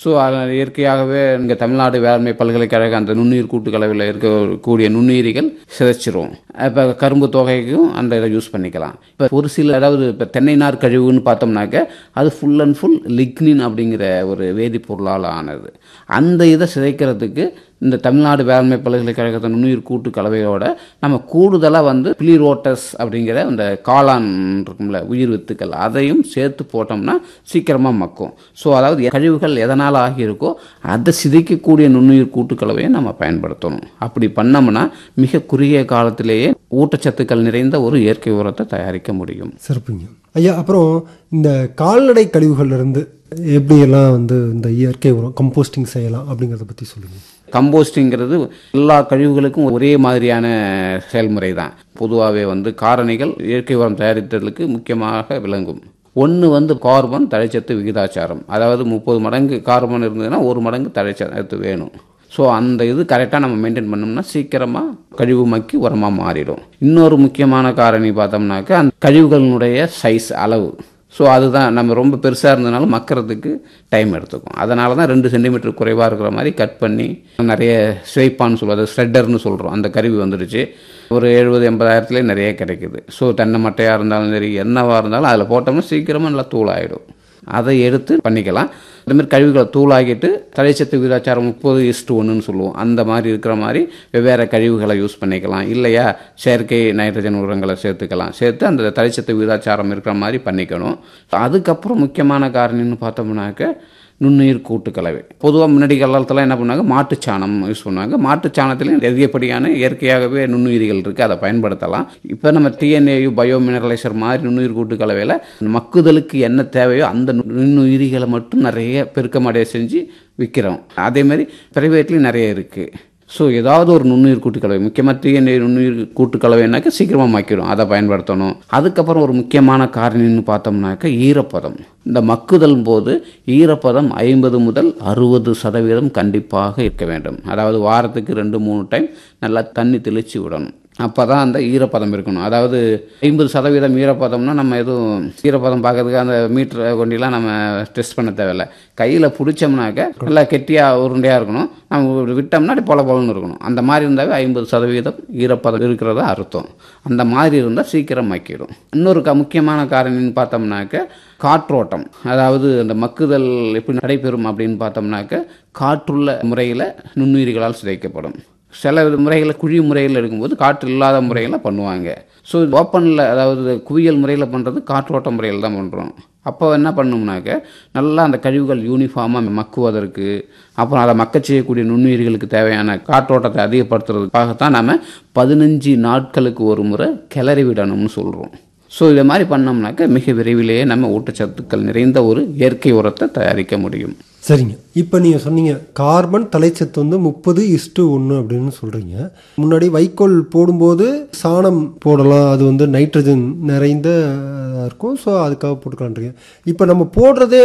So அதில் இயற்கையாகவே இங்கே தமிழ்நாடு வேளாண்மை பல்கலைக்கழக அந்த நுண்ணுயிர் கூட்டு கலவையில் இருக்கக்கூடிய நுண்ணுயிரிகள் சிதைச்சிரும். இப்போ கரும்பு தொகைக்கும் அந்த இதை யூஸ் பண்ணிக்கலாம். இப்போ ஒரு சில அதாவது இப்போ தென்னை நார் கழிவுன்னு பார்த்தோம்னாக்க அது ஃபுல் அண்ட் ஃபுல் லிக்னின் அப்படிங்கிற ஒரு வேதிப்பொருளால் ஆனது. அந்த இதை சிதைக்கிறதுக்கு இந்த தமிழ்நாடு வேளாண்மை பல்கலைக்கழகத்தின் நுண்ணுயிர் கூட்டு கலவையோட நம்ம கூடுதலாக பிளிரோட்டஸ் அப்படிங்கிற இந்த காளான் இருக்கும்ல உயிர் வித்துக்கள் அதையும் சேர்த்து போட்டோம்னா சீக்கிரமாக மக்கும். ஸோ அதாவது கழிவுகள் எதனால் ஆகியிருக்கோ அதை சிதைக்கக்கூடிய நுண்ணுயிர் கூட்டு கலவையை நம்ம பயன்படுத்தணும். அப்படி பண்ணோம்னா மிக குறுகிய காலத்திலேயே ஊட்டச்சத்துக்கள் நிறைந்த ஒரு இயற்கை உரத்தை தயாரிக்க முடியும். சிறப்புங்க ஐயா. அப்புறம் இந்த கால்நடை கழிவுகள்லேருந்து எப்படியெல்லாம் இந்த இயற்கை உரம் கம்போஸ்டிங் செய்யலாம் அப்படிங்கிறத பற்றி சொல்லுங்கள். கம்போஸ்டிங்கிறது எல்லா கழிவுகளுக்கும் ஒரே மாதிரியான செயல்முறை தான். பொதுவாகவே காரணிகள் இயற்கை உரம் தயாரித்தலுக்கு முக்கியமாக விளங்கும். ஒன்று கார்பன் தழைச்சத்து விகிதாச்சாரம், அதாவது 30 மடங்கு கார்பன் இருந்ததுன்னா 1 மடங்கு தழைச்சத்து வேணும். ஸோ அந்த இது கரெக்டாக நம்ம மெயின்டைன் பண்ணோம்னா சீக்கிரமாக கழிவு மக்கி உரமாக மாறிடும். இன்னொரு முக்கியமான காரணி பார்த்தோம்னாக்கா அந்த கழிவுகளினுடைய சைஸ் அளவு. ஸோ அதுதான் நம்ம ரொம்ப பெருசாக இருந்ததுனால மக்கறதுக்கு டைம் எடுத்துக்கும். அதனால தான் 2 சென்டிமீட்டர் குறைவாக இருக்கிற மாதிரி கட் பண்ணி நிறைய ஸ்வைப்பான்னு சொல்லுவோம், அது ஸ்ட்ரெட்டர்னு சொல்கிறோம். அந்த கருவி வந்துடுச்சு. ஒரு 70-80 நிறைய கிடைக்குது. ஸோ தென்னை மட்டையாக இருந்தாலும் சரி என்னவாக இருந்தாலும் அதில் போட்டோம்னா சீக்கிரமாக நல்லா தூளாகிடும். அதை எடுத்து பண்ணிக்கலாம். அதுமாதிரி கழிவுகளை தூளாகிட்டு தழைச்சத்து விகிதாச்சாரம் 30:1 சொல்லுவோம். அந்த மாதிரி இருக்கிற மாதிரி வெவ்வேறு கழிவுகளை யூஸ் பண்ணிக்கலாம். இல்லையா செயற்கை நைட்ரஜன் உரங்களை சேர்த்து அந்த தழைச்சத்து விகிதாச்சாரம் இருக்கிற மாதிரி பண்ணிக்கணும். அதுக்கப்புறம் முக்கியமான காரணின்னு பார்த்தோம்னாக்க நுண்ணுயிர் கூட்டு கலவை. பொதுவாக முன்னாடி காலத்தில் என்ன பண்ணாங்க, மாட்டுச்சாணம் யூஸ் பண்ணுவாங்க. மாட்டுச்சாணத்துலேயும் அதிகப்படியான இயற்கையாகவே நுண்ணுயிரிகள் இருக்குது, அதை பயன்படுத்தலாம். இப்போ நம்ம டிஎன்ஏயு பயோ மினரலைசர் மாதிரி நுண்ணுயிர் கூட்டு கலவையில் மக்குதலுக்கு என்ன தேவையோ அந்த நுண்ணுயிரிகளை மட்டும் நிறைய பெருக்கமடைய செஞ்சு விற்கிறோம். அதேமாதிரி பிரைவேட்லேயும் நிறைய இருக்குது. ஸோ ஏதாவது ஒரு நுண்ணுயிர் கூட்டு கலவை, முக்கியமாக டிஎன்ஏ நுண்ணுயிர் கூட்டு கலவைனாக்கா சீக்கிரமாக மக்கிடும், அதை பயன்படுத்தணும். அதுக்கப்புறம் ஒரு முக்கியமான காரணின்னு பார்த்தோம்னாக்கா ஈரப்பதம். இந்த மக்குதல் போது ஈரப்பதம் 50 முதல் 60% கண்டிப்பாக இருக்க வேண்டும். அதாவது வாரத்துக்கு 2-3 டைம் நல்லா தண்ணி தெளித்து விடணும். அப்போ தான் அந்த ஈரப்பதம் இருக்கணும். அதாவது 50% ஈரப்பதம்னா நம்ம எதுவும் ஈரப்பதம் பார்க்கறதுக்கு அந்த மீட்டரை கொண்டிலாம் நம்ம டெஸ்ட் பண்ண தேவையில்லை. கையில் பிடிச்சோம்னாக்க நல்லா கெட்டியாக உருண்டையாக இருக்கணும். நம்ம விட்டோம்னா பொல பொலன்னு இருக்கணும். அந்த மாதிரி இருந்தாவே 50% ஈரப்பதம் இருக்கிறதா அர்த்தம். அந்த மாதிரி இருந்தால் சீக்கிரம் மக்கிடும். இன்னொரு முக்கியமான காரணின்னு பார்த்தோம்னாக்க காற்றோட்டம். அதாவது அந்த மக்குதல் எப்படி நடைபெறும் அப்படின்னு பார்த்தோம்னாக்க காற்றுள்ள முறையில் நுண்ணுயிரிகளால் சிதைக்கப்படும். சில முறைகளில் குழி முறையில் எடுக்கும்போது காற்று இல்லாத முறையில் பண்ணுவாங்க. ஸோ ஓப்பனில் அதாவது குவியல் முறையில் பண்ணுறது காற்றோட்ட முறையில் தான் பண்ணுறோம். அப்போ என்ன பண்ணோம்னாக்க நல்லா அந்த கழிவுகள் யூனிஃபார்மாக மக்குவதற்கு, அப்புறம் அதை மக்கச் செய்யக்கூடிய நுண்ணுயிர்களுக்கு தேவையான காற்றோட்டத்தை அதிகப்படுத்துறதுக்காகத்தான் நம்ம 15 நாட்களுக்கு ஒரு முறை கிளறி விடணும்னு சொல்கிறோம். ஸோ இதை மாதிரி பண்ணோம்னாக்க மிக விரைவிலேயே நம்ம ஊட்டச்சத்துக்கள் நிறைந்த ஒரு இயற்கை உரத்தை தயாரிக்க முடியும். சரிங்க. இப்போ நீங்கள் சொன்னீங்க கார்பன் தலைச்சத்து 30:1 அப்படின்னு சொல்கிறீங்க. முன்னாடி வைக்கோல் போடும்போது சாணம் போடலாம், அது நைட்ரஜன் நிறைந்த இருக்கும், ஸோ அதுக்காக போட்டுக்கலான்றீங்க. இப்போ நம்ம போடுறதே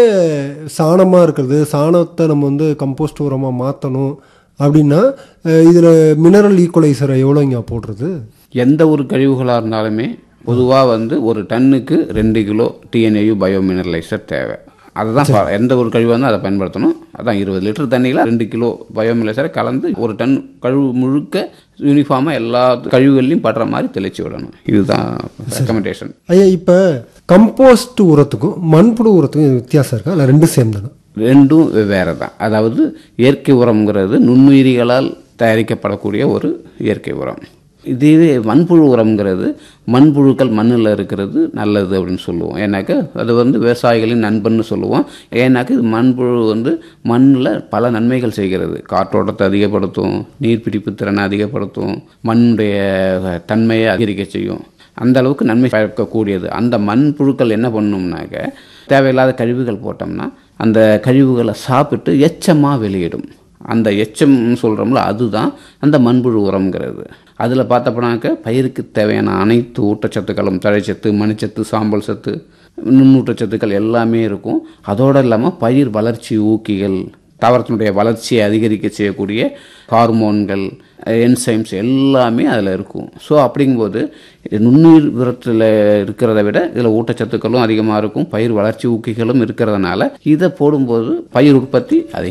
சாணமாக இருக்கிறது, சாணத்தை நம்ம கம்போஸ்ட் உரமாக மாற்றணும் அப்படின்னா இதில் மினரல் ஈக்குவலைசரை எவ்வளோங்க போடுறது? எந்த ஒரு கழிவுகளாக இருந்தாலுமே பொதுவாக ஒரு டன்னுக்கு 2 கிலோ டிஎன்ஏயு பயோ மினரலைசர் தேவை. அதுதான் எந்த ஒரு கழிவாக இருந்தால் அதை பயன்படுத்தணும். அதான் 20 லிட்டர் தண்ணியில் 2 கிலோ பயோ மினரலைசரை கலந்து 1 டன் கழிவு முழுக்க யூனிஃபார்மாக எல்லா கழிவுகள்லையும் படுற மாதிரி தெளிச்சு விடணும். இதுதான் ரெக்கமெண்டேஷன். ஐயா, இப்போ கம்போஸ்ட் உரத்துக்கும் மண்புழு உரத்துக்கும் வித்தியாசம் இருக்கா இல்லை ரெண்டும் சேர்ந்தது? ரெண்டும் வேறு தான். அதாவது இயற்கை உரம்ங்கிறது நுண்ணுயிரிகளால் தயாரிக்கப்படக்கூடிய ஒரு இயற்கை உரம். இதுவே மண்புழு உரம்ங்கிறது மண்புழுக்கள் மண்ணில் இருக்கிறது நல்லது அப்படின்னு சொல்லுவோம். ஏன்னாக்கா அது விவசாயிகளின் நண்பன்னு சொல்லுவோம். ஏன்னாக்கா இது மண்புழு மண்ணில் பல நன்மைகள் செய்கிறது. காற்றோட்டத்தை அதிகப்படுத்தும், நீர்பிடிப்பு திறனை அதிகப்படுத்தும், மண்ணுடைய தன்மையை அதிகரிக்க செய்யும். அந்த அளவுக்கு நன்மை பயக்கக்கூடியது. அந்த மண்புழுக்கள் என்ன பண்ணணும்னாக்க தேவையில்லாத கழிவுகள் போட்டோம்னா அந்த கழிவுகளை சாப்பிட்டு எச்சமாக வெளியிடும். அந்த எச்சம்னு சொல்கிறோம்ல, அதுதான் அந்த மண்புழு உரம்ங்கிறது. அதில் பார்த்தப்போனாக்க பயிருக்கு தேவையான அனைத்து ஊட்டச்சத்துக்களும், தழைச்சத்து, மணிச்சத்து, சாம்பல் சத்து, நுண்ணூட்டச்சத்துக்கள் எல்லாமே இருக்கும். அதோடு இல்லாமல் பயிர் வளர்ச்சி ஊக்கிகள், தாவரத்தினுடைய வளர்ச்சியை அதிகரிக்க செய்யக்கூடிய ஹார்மோன்கள், என்சைம்ஸ் எல்லாமே அதில் இருக்கும். ஸோ அப்படிங்கும்போது நுண்ணுயிர் உரத்தில் இருக்கிறத விட இதில் ஊட்டச்சத்துக்களும் அதிகமாக இருக்கும், பயிர் வளர்ச்சி ஊக்கிகளும் இருக்கிறதுனால இதை போடும்போது பயிர் உற்பத்தி அதிகம்.